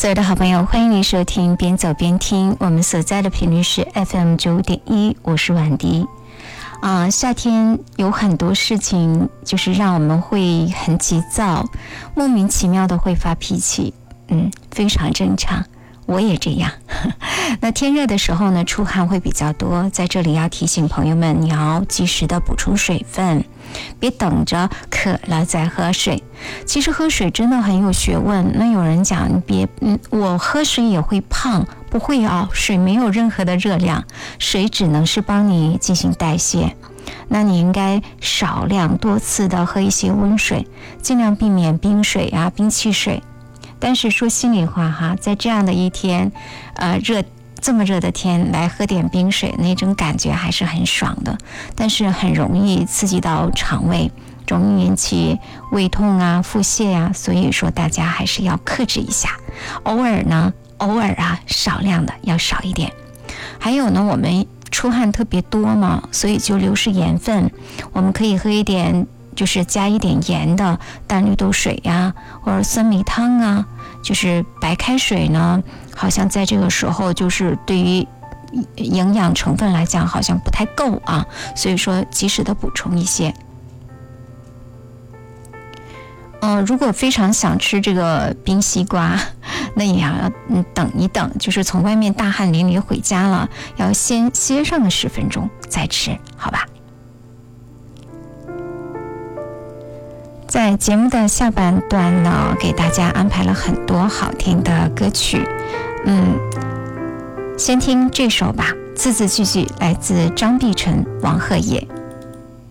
所有的好朋友，欢迎你收听边走边听，我们所在的频率是 FM95.1，我是婉迪。夏天有很多事情就是让我们会很急躁，莫名其妙的会发脾气，非常正常，我也这样。那天热的时候呢，出汗会比较多，在这里要提醒朋友们，你要及时的补充水分，别等着渴了再喝水。其实喝水真的很有学问。那有人讲，我喝水也会胖，不会啊，水没有任何的热量，水只能是帮你进行代谢。那你应该少量多次的喝一些温水，尽量避免冰水啊、冰汽水。但是说心里话哈，在这样的一天，这么热的天来喝点冰水，那种感觉还是很爽的，但是很容易刺激到肠胃，容易引起胃痛啊、腹泻啊，所以说大家还是要克制一下。偶尔啊，少量的要少一点。还有呢，我们出汗特别多嘛，所以就流失盐分，我们可以喝一点，就是加一点盐的淡绿豆水呀，或者酸梅汤啊，就是白开水呢，好像在这个时候就是对于营养成分来讲好像不太够啊，所以说及时的补充一些。如果非常想吃这个冰西瓜，那也要等一等，就是从外面大汗淋漓回家了，要先歇上个10分钟再吃，好吧？在节目的下半段呢，给大家安排了很多好听的歌曲，先听这首吧，字字句句来自张碧晨、王鹤野。